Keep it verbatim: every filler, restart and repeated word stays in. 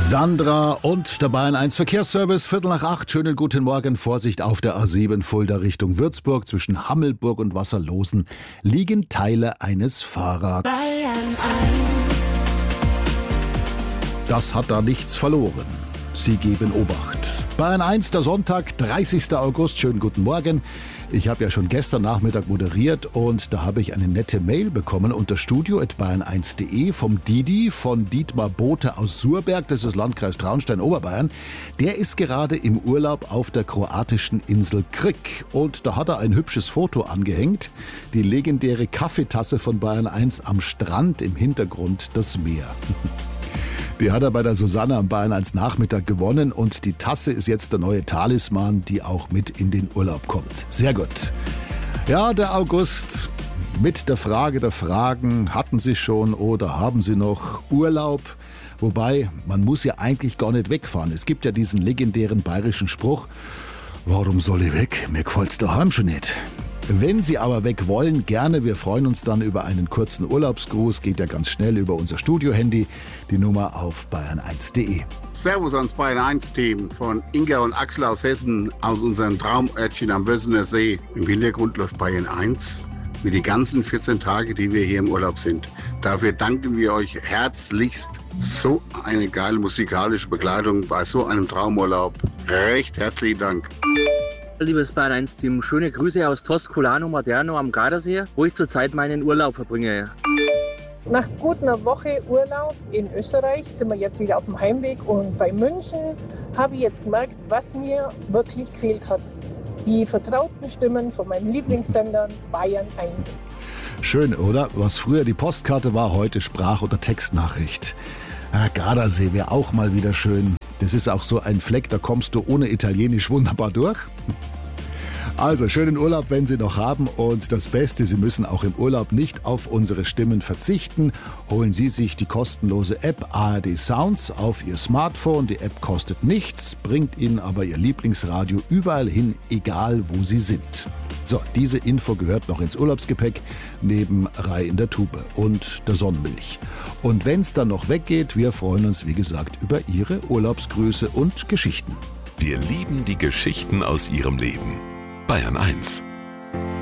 Sandra und der Bayern eins Verkehrsservice, Viertel nach acht. Schönen guten Morgen. Vorsicht auf der A sieben Fulda Richtung Würzburg. Zwischen Hammelburg und Wasserlosen liegen Teile eines Fahrrads. Bayern eins. Das hat da nichts verloren. Sie geben Obacht. Bayern eins, der Sonntag, dreißigster August. Schönen guten Morgen. Ich habe ja schon gestern Nachmittag moderiert und da habe ich eine nette Mail bekommen unter studio at bayern eins punkt de vom Didi, von Dietmar Bote aus Surberg, das ist Landkreis Traunstein-Oberbayern. Der ist gerade im Urlaub auf der kroatischen Insel Krk und da hat er ein hübsches Foto angehängt. Die legendäre Kaffeetasse von Bayern eins am Strand, im Hintergrund das Meer. Die hat er bei der Susanne am Bayern eins Nachmittag gewonnen und die Tasse ist jetzt der neue Talisman, die auch mit in den Urlaub kommt. Sehr gut. Ja, der August mit der Frage der Fragen. Hatten Sie schon oder haben Sie noch Urlaub? Wobei, man muss ja eigentlich gar nicht wegfahren. Es gibt ja diesen legendären bayerischen Spruch: Warum soll ich weg? Mir gefällt's daheim schon nicht. Wenn Sie aber weg wollen, gerne. Wir freuen uns dann über einen kurzen Urlaubsgruß. Geht ja ganz schnell über unser Studio-Handy. Die Nummer auf bayern eins punkt de. Servus ans Bayern eins Team von Inga und Axel aus Hessen, aus unserem Traumörtchen am Bösener See. Im Hintergrund läuft Bayern eins mit den ganzen vierzehn Tage, die wir hier im Urlaub sind. Dafür danken wir euch herzlichst. So eine geile musikalische Begleitung bei so einem Traumurlaub. Recht herzlichen Dank. Liebes Bayern eins Team, schöne Grüße aus Toscolano Maderno am Gardasee, wo ich zurzeit meinen Urlaub verbringe. Nach gut einer Woche Urlaub in Österreich sind wir jetzt wieder auf dem Heimweg und bei München habe ich jetzt gemerkt, was mir wirklich gefehlt hat. Die vertrauten Stimmen von meinen Lieblingssendern Bayern eins. Schön, oder? Was früher die Postkarte war, heute Sprach- oder Textnachricht. Ja, Gardasee wäre auch mal wieder schön. Das ist auch so ein Fleck, da kommst du ohne Italienisch wunderbar durch. Also, schönen Urlaub, wenn Sie noch haben. Und das Beste, Sie müssen auch im Urlaub nicht auf unsere Stimmen verzichten. Holen Sie sich die kostenlose App A R D Sounds auf Ihr Smartphone. Die App kostet nichts, bringt Ihnen aber Ihr Lieblingsradio überall hin, egal wo Sie sind. So, diese Info gehört noch ins Urlaubsgepäck, neben Rei in der Tube und der Sonnenmilch. Und wenn es dann noch weggeht, wir freuen uns, wie gesagt, über Ihre Urlaubsgrüße und Geschichten. Wir lieben die Geschichten aus Ihrem Leben. Bayern eins.